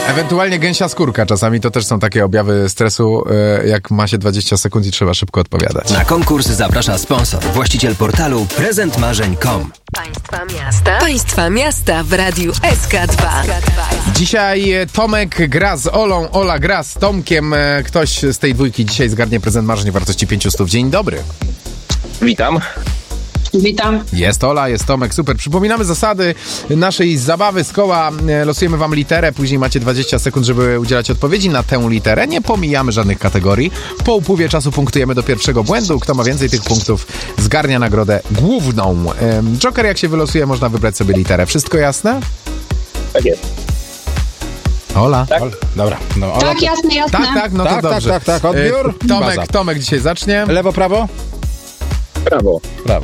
Ewentualnie gęsia skórka. Czasami to też są takie objawy stresu, jak ma się 20 sekund i trzeba szybko odpowiadać. Na konkurs zaprasza sponsor, właściciel portalu prezentmarzeń.com. Państwa miasta w Radiu SK2. Dzisiaj Tomek gra z Olą, Ola gra z Tomkiem. Ktoś z tej dwójki dzisiaj zgarnie prezent marzeń wartości 500. Dzień dobry. Witam. Witam. Jest Ola, jest Tomek, super. Przypominamy zasady naszej zabawy z koła. Losujemy wam literę, później macie 20 sekund, żeby udzielać odpowiedzi na tę literę. Nie pomijamy żadnych kategorii. Po upływie czasu punktujemy do pierwszego błędu. Kto ma więcej tych punktów, zgarnia nagrodę główną. Joker, jak się wylosuje, można wybrać sobie literę. Wszystko jasne? Tak jest. Ola. Tak? Dobra. No, Ola, Tak, jasne. Tak, no to dobrze. tak. Odbiór. Baza. Tomek dzisiaj zacznie. Lewo, prawo? Brawo. Prawo.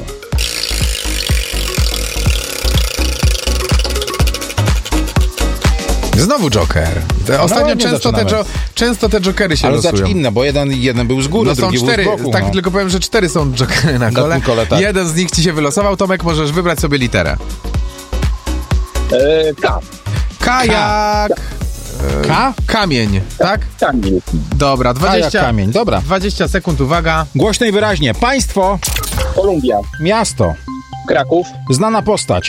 Znowu Joker. Ostatnio ładnie często te Jokery się Ale losują. zacznij inne, bo jeden był z góry, No są drugi 4, był z boku. tak no. tylko powiem, że 4 są Jokery na kole. kole, tak. Jeden z nich ci się wylosował. Tomek, możesz wybrać sobie literę. K. Kajak. K? Kamień, tak? Kamil. Dobra, Kajak, kamień, dobra. 20 sekund, uwaga. Głośno i wyraźnie. Państwo, Kolumbia. miasto, Kraków. znana postać,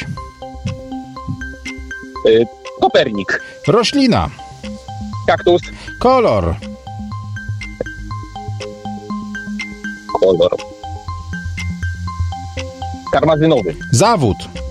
Kopernik. roślina, Kaktus. kolor, Kolor. Karmazynowy. zawód,